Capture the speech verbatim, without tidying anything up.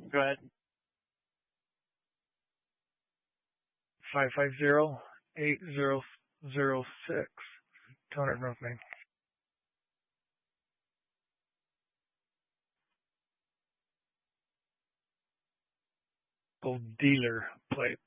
Go ahead. Five five zero eight zero zero six. Tone it, Roofing. Gold dealer plate.